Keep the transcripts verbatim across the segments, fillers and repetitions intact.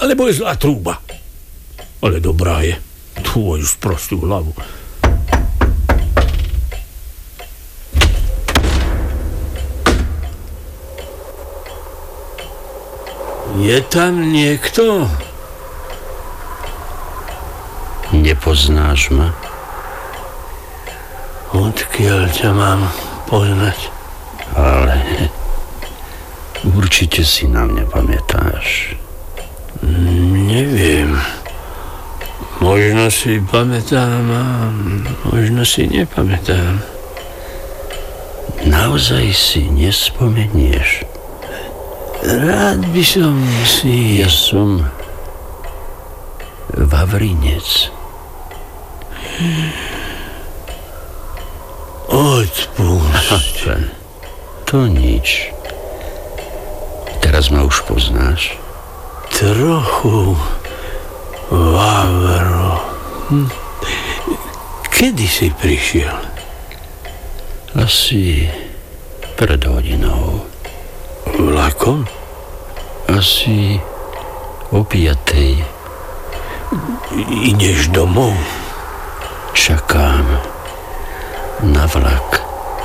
alebo je zlá trúba. Ale dobrá je. Tvoju sprostú hlavu. Je tam niekto? Nepoznáš ma? Odkiaľ ťa mám poznať? Ale určite si na mňa pamätáš. Neviem. Možno si pamätám a možno si nepamätám. Naozaj si nespomenieš? Rád by som si... Ja som Vavrinec. Odpúšť. To nič. Teraz ma už poznáš? Trochu, Vavro. Hm. Kedy si prišiel? Asi pred hodinou. Vlakom? Asi o piatej. Ideš domov? Čakám na vlak.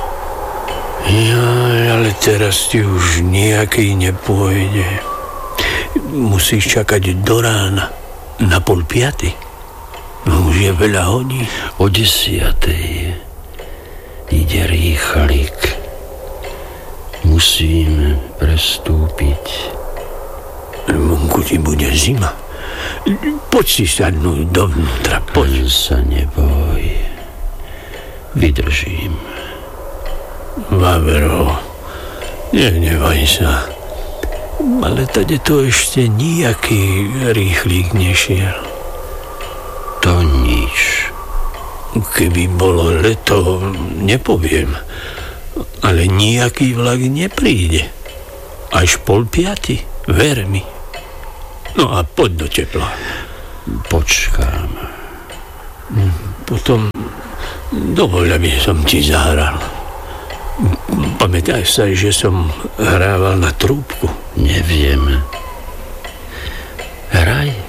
Jaj, ale teraz ti už nejaký nepôjde. Musíš čakať do rána. Na pol piaty. No už je veľa hodín. O desiatej ide rýchlik. Musím prestúpiť. Vonku ti bude zima. Poď si sadnúť dovnútra, poď. Sa neboj. Vydržím. Vavro, nehnevaj sa. Ale tady to ešte nijaký rýchlik nešiel. To nič. Keby bolo leto, nepoviem. Ale nijaký vlak nepríde. Až pol piaty, ver mi. No a poď do tepla. Počkám. Potom dovoľ, aby som ti zahral. Pamätaj sa, že som hrával na trúbku. Neviem. Hraj.